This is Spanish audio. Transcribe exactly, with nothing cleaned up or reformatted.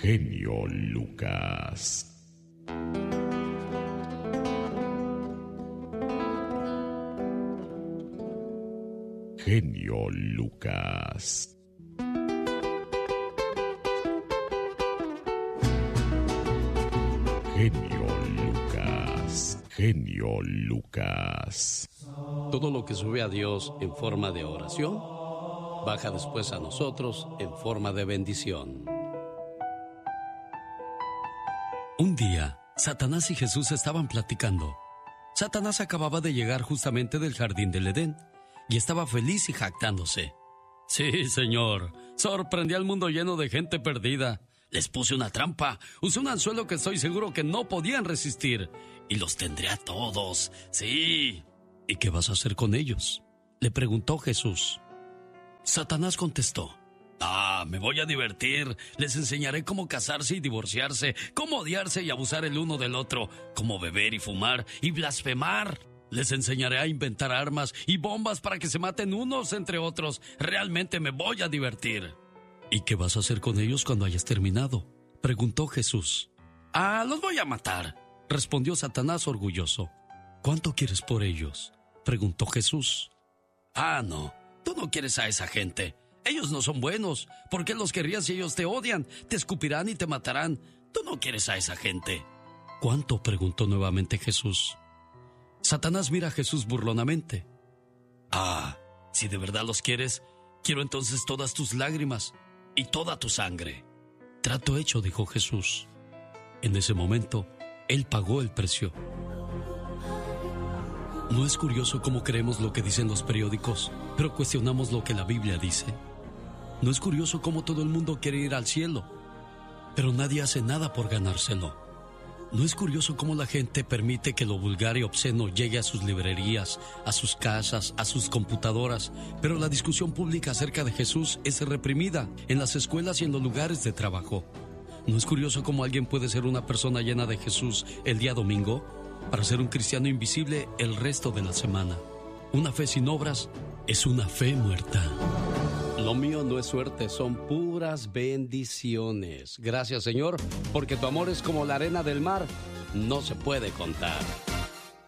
genio Lucas. Genio Lucas. Genio Lucas. Genio Lucas. Todo lo que sube a Dios en forma de oración, baja después a nosotros en forma de bendición. Un día, Satanás y Jesús estaban platicando. Satanás acababa de llegar justamente del jardín del Edén y estaba feliz y jactándose. Sí, señor, sorprendí al mundo lleno de gente perdida. Les puse una trampa, usé un anzuelo que estoy seguro que no podían resistir y los tendré a todos, sí. ¿Y qué vas a hacer con ellos?, le preguntó Jesús. Satanás contestó: Ah, me voy a divertir. Les enseñaré cómo casarse y divorciarse, cómo odiarse y abusar el uno del otro, cómo beber y fumar y blasfemar. Les enseñaré a inventar armas y bombas para que se maten unos entre otros. Realmente me voy a divertir. ¿Y qué vas a hacer con ellos cuando hayas terminado?, preguntó Jesús. Ah, los voy a matar, respondió Satanás orgulloso. ¿Cuánto quieres por ellos?, preguntó Jesús. Ah, no, tú no quieres a esa gente. Ellos no son buenos. ¿Por qué los querrías si ellos te odian? Te escupirán y te matarán. Tú no quieres a esa gente. ¿Cuánto?, preguntó nuevamente Jesús. Satanás mira a Jesús burlonamente. Ah, si de verdad los quieres, quiero entonces todas tus lágrimas y toda tu sangre. Trato hecho, dijo Jesús. En ese momento, él pagó el precio. ¿No es curioso cómo creemos lo que dicen los periódicos, pero cuestionamos lo que la Biblia dice? ¿No es curioso cómo todo el mundo quiere ir al cielo, pero nadie hace nada por ganárselo? ¿No es curioso cómo la gente permite que lo vulgar y obsceno llegue a sus librerías, a sus casas, a sus computadoras, pero la discusión pública acerca de Jesús es reprimida en las escuelas y en los lugares de trabajo? ¿No es curioso cómo alguien puede ser una persona llena de Jesús el día domingo para ser un cristiano invisible el resto de la semana? Una fe sin obras es una fe muerta. Lo mío no es suerte, son puras bendiciones. Gracias, Señor, porque tu amor es como la arena del mar, no se puede contar.